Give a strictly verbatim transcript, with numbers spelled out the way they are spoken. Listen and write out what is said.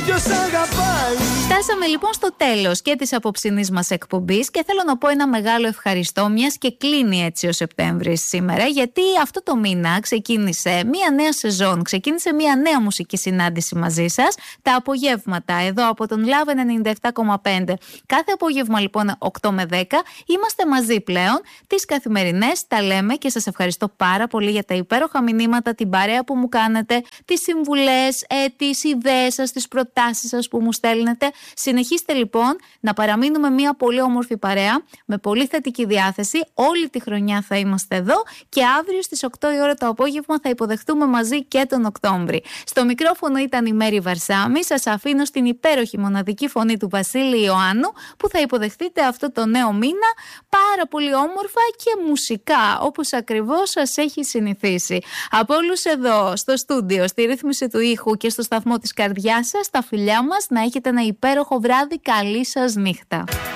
ποιος αγαπάει. Φτάσαμε λοιπόν στο τέλος και της απόψινής μας εκπομπής και θέλω να πω ένα μεγάλο ευχαριστώ, μιας και κλείνει έτσι ο Σεπτέμβρης σήμερα, γιατί αυτό το μήνα ξεκίνησε μια νέα σεζόν, ξεκίνησε μια νέα μουσική συνάντηση μαζί σας, τα απογεύματα εδώ από τον Love ενενήντα επτά κόμμα πέντε. Κάθε απόγευμα λοιπόν οκτώ με δέκα είμαστε μαζί πλέον, τις καθημερινές τα λέμε και σας ευχαριστώ πάρα πολύ για τα υπέροχα μηνύματα, την παρέα που μου κάνετε, τις συμβουλές, ε, τις ιδέες σας, τις προτάσεις σας που μου στέλνετε. Συνεχίστε λοιπόν να παραμείνουμε μια πολύ όμορφη παρέα με πολύ θετική διάθεση. Όλη τη χρονιά θα είμαστε εδώ και αύριο στις οκτώ η ώρα το απόγευμα θα υποδεχτούμε μαζί και τον Οκτώβρη. Στο μικρόφωνο ήταν η Μέρη Βαρσάμη. Σας αφήνω στην υπέροχη μοναδική φωνή του Βασίλη Ιωάννου που θα υποδεχτείτε αυτό το νέο μήνα πάρα πολύ όμορφα και μουσικά, όπως ακριβώς σας έχει συνηθίσει. Από όλους εδώ στο στούντιο, στη ρύθμιση του ήχου και στο σταθμό της καρδιάς σας, τα φιλιά μας, να έχετε ένα υπέροχο βράδυ. Καλή σας νύχτα.